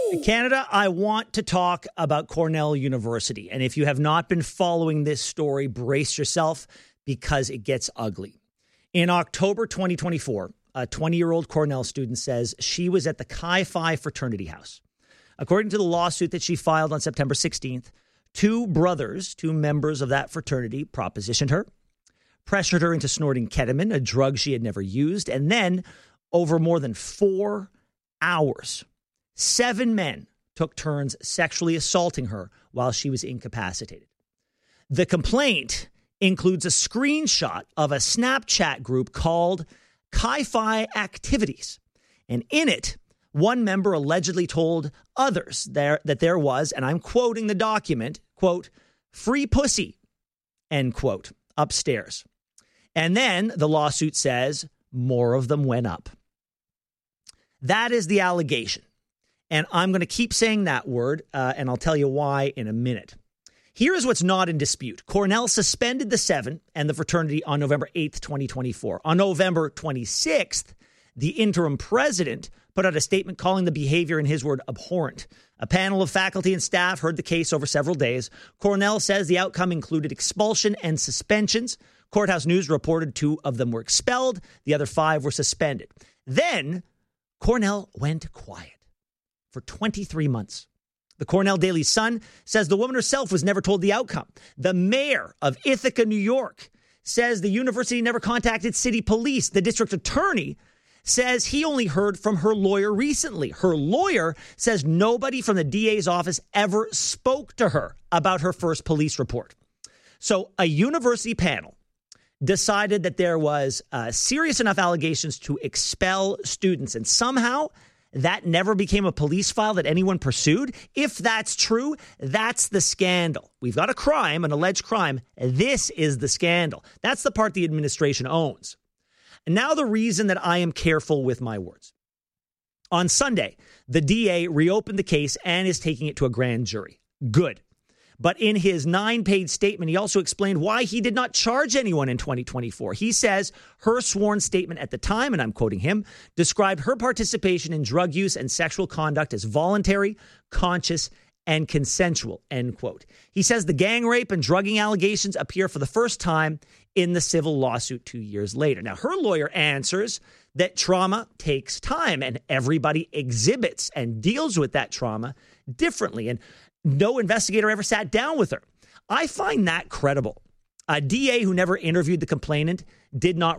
Canada, I want to talk about Cornell University. And if you have not been following this story, brace yourself because it gets ugly. In October 2024, a 20-year-old Cornell student says she was at the Chi Phi fraternity house. According to the lawsuit that she filed on September 16th, two members of that fraternity, propositioned her, pressured her into snorting ketamine, a drug she had never used, and then, over more than 4 hours, 7 men took turns sexually assaulting her while she was incapacitated. The complaint includes a screenshot of a Snapchat group called Chi Phi Activities. And in it, one member allegedly told others that there was, and I'm quoting the document, quote, free pussy, end quote, upstairs. And then the lawsuit says more of them went up. That is the allegation. And I'm going to keep saying that word, and I'll tell you why in a minute. Here is what's not in dispute. Cornell suspended the 7 and the fraternity on November 8th, 2024. On November 26th, the interim president put out a statement calling the behavior, in his word, abhorrent. A panel of faculty and staff heard the case over several days. Cornell says the outcome included expulsion and suspensions. Courthouse News reported 2 of them were expelled. The other 5 were suspended. Then Cornell went quiet for 23 months. The Cornell Daily Sun says the woman herself was never told the outcome. The mayor of Ithaca, New York, says the university never contacted city police. The district attorney says he only heard from her lawyer recently. Her lawyer says nobody from the DA's office ever spoke to her about her first police report. So a university panel decided that there was serious enough allegations to expel students, and somehow that never became a police file that anyone pursued. If that's true, that's the scandal. We've got a crime, an alleged crime. This is the scandal. That's the part the administration owns. And now the reason that I am careful with my words. On Sunday, the DA reopened the case and is taking it to a grand jury. Good. But in his 9-page statement, he also explained why he did not charge anyone in 2024. He says her sworn statement at the time, and I'm quoting him, described her participation in drug use and sexual conduct as voluntary, conscious, and consensual, end quote. He says the gang rape and drugging allegations appear for the first time in the civil lawsuit 2 years later. Now, her lawyer answers that trauma takes time and everybody exhibits and deals with that trauma differently. And no investigator ever sat down with her. I find that credible. A DA who never interviewed the complainant did not